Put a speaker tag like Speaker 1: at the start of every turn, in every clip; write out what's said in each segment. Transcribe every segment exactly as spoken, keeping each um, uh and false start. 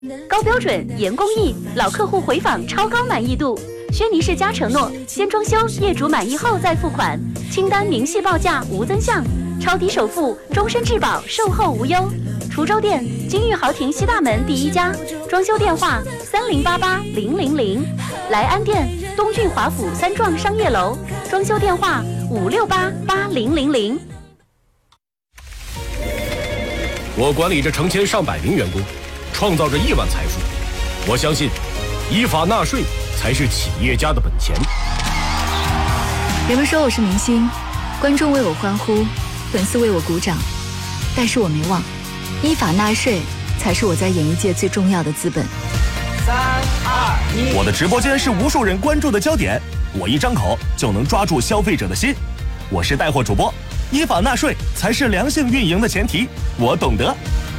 Speaker 1: 高标准、严工艺，老客户回访超高满意度。轩尼诗家承诺，先装修，业主满意后再付款，清单明细报价无增项，超低首付，终身质保，售后无忧。滁州店金玉豪庭西大门第一家，装修电话三零八八零零零。莱安店东郡华府三幢商业楼，装修电话五六八八零零零。
Speaker 2: 我管理着成千上百名员工，创造着亿万财富。我相信，依法纳税才是企业家的本钱。
Speaker 3: 人们说我是明星，观众为我欢呼，粉丝为我鼓掌，但是我没忘，依法纳税才是我在演艺界最重要的资本。
Speaker 4: 三二一，我的直播间是无数人关注的焦点，我一张口就能抓住消费者的心。我是带货主播，依法纳税才是良性运营的前提，我懂得。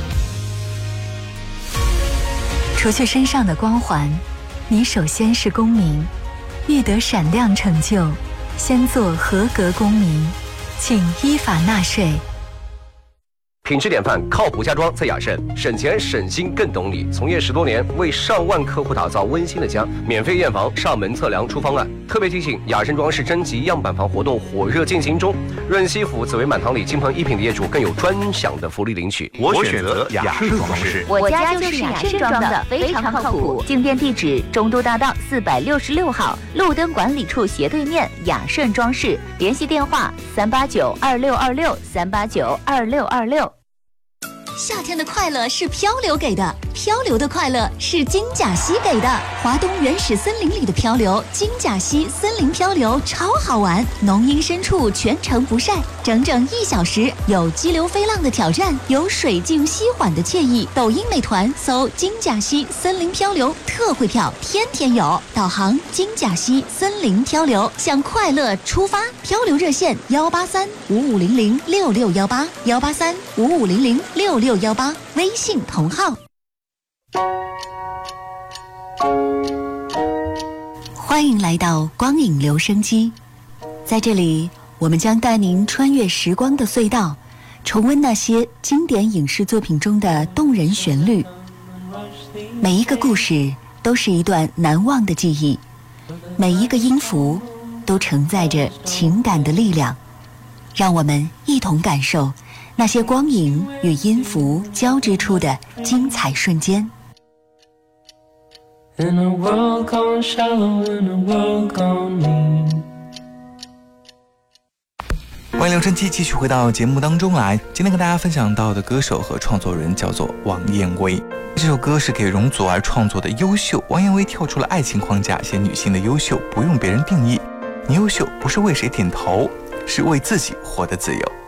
Speaker 3: 除去身上的光环，你首先是公民，欲得闪亮成就，先做合格公民，请依法纳税。
Speaker 5: 品质典范，靠谱家装在雅盛，省钱省心更懂你。从业十多年，为上万客户打造温馨的家。免费验房，上门测量出方案。特别提醒，雅盛装饰征集样板房活动火热进行中，润西府紫薇满堂里金鹏一品的业主更有专享的福利领取。
Speaker 6: 我选择雅盛装饰，
Speaker 1: 我家就是雅盛装的，非常靠谱。进店地址：中都大道四百六十六号，路灯管理处斜对面，雅盛装饰。联系电话：三八九二六二六三八九二六二六。
Speaker 7: 夏天的快乐是漂流给的，漂流的快乐是金甲溪给的。华东原始森林里的漂流，金甲溪森林漂流超好玩，浓荫深处全程不晒，整整一小时，有激流飞浪的挑战，有水静溪缓的惬意。抖音美团搜金甲溪森林漂流，特惠票天天有。导航金甲溪森林漂流，向快乐出发。漂流热线幺八三五五零零六六幺八幺八三五五零零六六幺八，微信同号。欢迎来到光影留声机，在这里我们将带您穿越时光的隧道，重温那些经典影视作品中的动人旋律。每一个故事都是一段难忘的记忆，每一个音符都承载着情感的力量。让我们一同感受那些光影与音符交织出的精彩瞬间。
Speaker 8: In a world gone shallow, in a world gone mean。
Speaker 9: 欢迎留声机继续回到节目当中来，今天跟大家分享到的歌手和创作人叫做王彦威。这首歌是给容祖儿创作的《优秀》，王彦威跳出了爱情框架，写女性的优秀不用别人定义，你优秀不是为谁点头，是为自己活得自由。